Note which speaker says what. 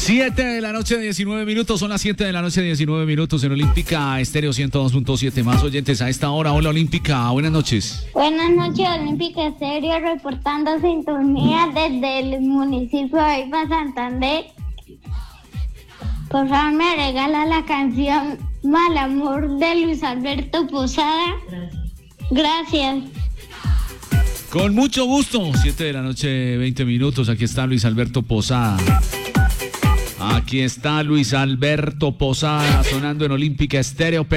Speaker 1: 7 de la noche, 19 minutos. Son las 7 de la noche, 19 minutos en Olímpica Estéreo 102.7. Más oyentes a esta hora. Hola, Olímpica. Buenas noches.
Speaker 2: Buenas noches, Olímpica Estéreo, reportando sintonía desde el municipio de Iba, Santander. Por favor, me regala la canción Mal Amor de Luis Alberto Posada. Gracias.
Speaker 1: Con mucho gusto. 7 de la noche, 20 minutos. Aquí está Luis Alberto Posada. Aquí está Luis Alberto Posada sonando en Olímpica Estéreo.